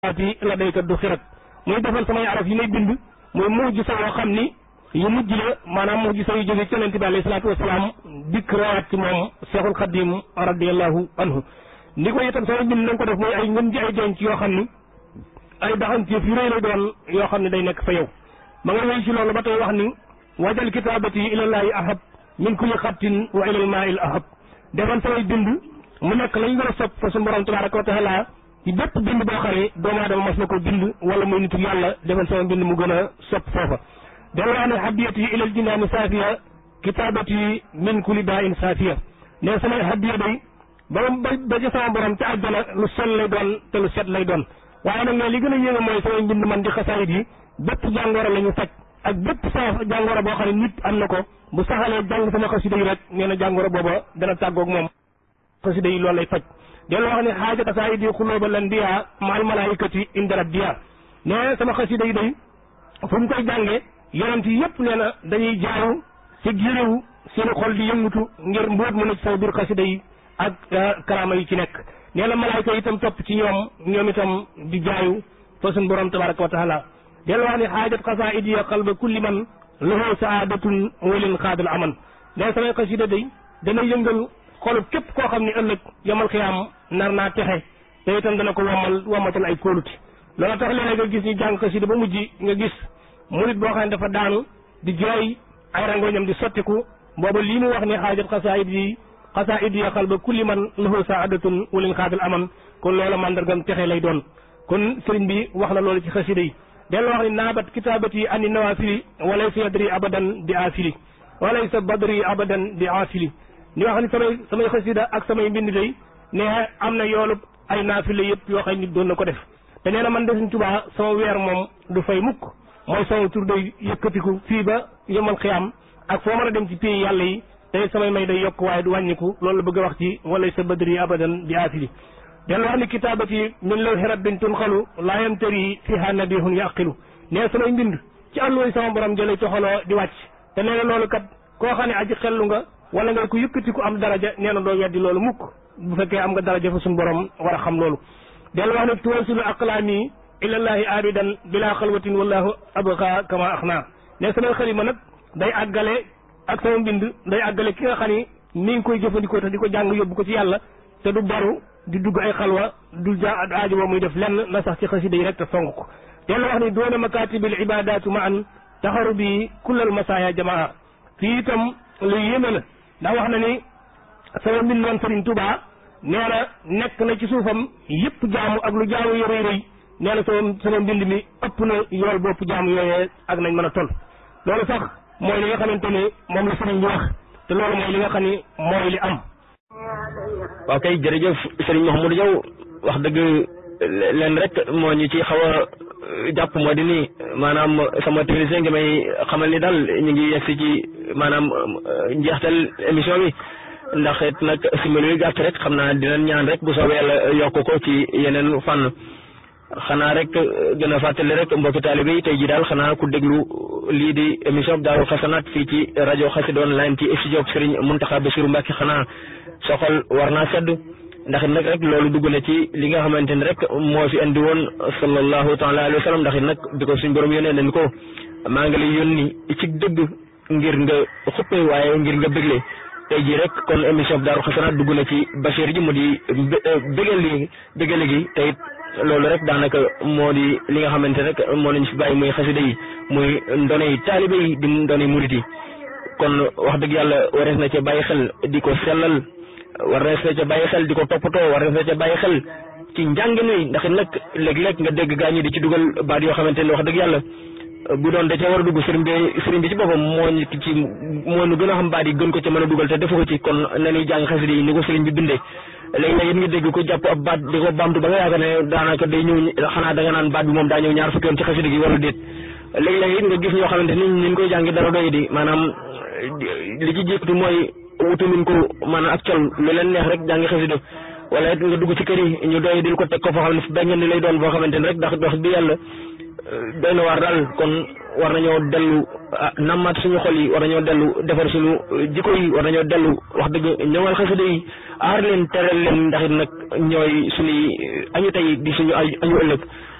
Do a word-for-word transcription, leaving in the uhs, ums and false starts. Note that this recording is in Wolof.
ati la daykat du xirat muy defal samay araf yi may bind muy mujj sa yoo xam ni yu mujj la maanaam mujj sa yu jóge ci yonent bi alayhi salaatu wasalaam dikk rawaat ci moom Seexul Xadim radiyallahu anhu ni ko itam sama bind na nga ko def mooy ay ngën ji ay denc yoo xam ni ay daxanteef yu rëy lay doon yoo xam ne day nekk fa yow ma nga wéy ci loolu ba tey wax ni wajal kitabati ilallaahi ahab min kulli xattin wa ilal maa'il ahab defal samay bind mu nekk lañ gën a sopp fa suñu borom tabaraka wa taala ci bépp bind boo xam ne doomu aadama mas na ko bind wala muy nitu yàlla defal sama bind mu gën a sopp foofa dala wax ne hadiyati ilal jinaani saafiya kitabati min kulli daa'in saafiya ne samay hadiya day ba ba ci sama borom ci àjjana lu sell lay doon te lu set lay doon waaye nag ne li gën a yéeme mooy samay mbind man di xasaayit yi bépp jàngoro la ñu faj ak bépp saa jàngoro boo xam ne nit am na ko bu saxalee jàng sama xasida yi rek nee na jàngoro booba dana tàggoog moom xasida yi loolu lay faj delloo wax ne xaaja xasaayit yi xulóoba lan diyaa maal malaayikati inda rabbiya nee sama xasida yi day fu mu koy jàngee yonent yi yëpp nee na dañuy jaaru ci géréwu seeni xol di yëngutu ngir mbóot mu ne ci sama biir xasida yi ak karaama yi ci nekk nee na malaayika itam topp ci ñoom ñoom itam di jaayu fa suñ borom tabaraka wa taala delloo wax ne xaajat xasaayid yi qalba kulli man lahu saadatun walin xaadal aman nee samay xasida day dana yëngal xolub képp koo xam ne ëllëg yamal xiyaam nar naa texe te itam dana ko womal womatal ay kóoluti loolu tax léeg nga gis ñu jàng xasida ba mujj nga gis murit boo xam ne dafa daanu di jooy ay rangoñam di sottiku booba lii mu wax ne xaajat xasaayid yi xasaayid yi qalba kulli man lahu saadatun walin xaadal aman kon loola mandargam texe lay doon kon sëriñ bi wax na loolu ci xasida yi delloo wax ni naabat kitabati ani nawafili walaysa yadri abadan bi aafili walaysa badri abadan bi aafili ni wax ni samay samay xasida ak samay mbind day ne am na yoolub ay naafile yëpp yoo xam nit doon na ko def te nee na man de Sëriñ Tuubaa sama weer moom du fay mukk mooy sama tur day yëkkatiku fii ba yomal xiyaam ak foo mën a dem ci pays yàlla yi te samay may day yokk waaye du wàññiku loolu la bëgg a wax ci walaysa badri abadan bi aafili delloo wax ni kitabati min lawhi rabbin tunxalu laa yamtari fiha nabihun yaqilu nee samay mbind ci àlluwoy sama borom jëlay toxaloo di wàcc te nee na loolu kat koo xam ne aji xellu nga wala nga ko yëkkati ku am daraja nee na doo weddi loolu mukk bu fekkee am nga daraja fa suñu borom war a xam loolu delloo wax ne tuwasilu aqlaami ilallahi abidan bila xalwatin wallahu abqa kama axna ne samay xalima nag day àggale ak sama mbind day àggale ki nga xam ni mi ngi koy jëfandikoo te di ko jàng yóbbu ko ci yàlla te du baru di dugg ay xalwa du ja aajo ba muy def lenn na sax ci xasida yi rek te fonk ko delloo wax ni doona makatibil ibadatu ma an taxaru bi kullal masaya jamaa fii itam lu yéeme la ndax wax na ni sama mbind man Sëriñ Tuubaa nee na nekk na ci suufam yëpp jaamu ak lu jaamu yu rëy rëy nee na sama sama mbind mi ëpp na yool bopp jaamu yooyee ak nañ mën a toll loolu sax mooy li nga xamante ni moom la sëriñ bi wax te loolu mooy li nga xam ni mooy li am. waaw kay jërëjëf Serigne Mouhamadou Diaw wax dëgg leen rek moo ñu ci xaw a jàpp moo di ni maanaam sama technicien ngi may xamal ni daal ñu ngi yegsi ci maanaam njeextal émission bi ndax it nag simili yu gàtt rek xam naa dinañ ñaan rek bu soobee yàlla yokk ko ci yeneen fànn xanaa rek gën a fàttali rek mbokki taalibe yi tey ji daal xanaa ku déglu lii di émission bi Daaru Xasanaat fii ci rajo Xassida Online ci studio Serigne Mountakha Bassirou Mbacké xanaa soxal war naa sedd ndax nag rek loolu dugg na ci li nga xamante ni rek moo fi andi woon sallallahu taala alayhi wa sallam ndax nag bi ko suñ borom yónnee nañ ko maa ngi lay yónni ci dëgg ngir nga xuppe waaye ngir nga bégle tey jii rek kon émission bi Daaru Xasanaat dugg na ci Bachir ji mu di bégal li bégale gi te it loolu rek daanaka moo di li nga xamante rek moo nañ fi bàyyi muy xasida yi muy ndoney taalibe yi di ndoney murit yi kon wax dëgg yàlla warees na ca bàyyi xel di ko sellal warees na ca bàyyi xel di ko toppatoo warees na ca bàyyi xel ci njàngin wi ndax nag léeg-léeg nga dégg gaa ñi di ci dugal baat yoo xamante ne wax dëgg yàlla bu doon da ca war a dugg sëriñ bi sëriñ bi ci boppam moo ñu ci moo ñu gën a xam baat yi gën ko ca mën a dugal te defu ko ci kon nañuy jàng xasida yi ni ko sëriñ bi bindee léegi-léeg it nga dégg ko jàpp ab baat di ko baamtu ba nga yaakaar ne daanaka day ñëw xanaa da nga naan baat bi moom daa ñëw ñaar fukki yoon ci xasida gi wala déet léegi-léeg it nga gis ñoo xamante ni ñu koy jàngi dara doy di maanaam li ci jiitu mooy wutamin ko maanaam ak col lu leen neex rek jàngi xasida wala it nga dugg ci kër yi ñu doy dil ko teg ko foo xam ne benn ni lay doon boo xamante ni rek ndax wax di yàlla doy na waar daal kon war nañoo dellu nammaat suñu xol yi war nañoo dellu defar suñu jikko yi war nañoo dellu wax dëgg ñëwal xasida yi aar leen teral leen ndax it nag ñooy suñuy añu tey di suñu añu ëllëg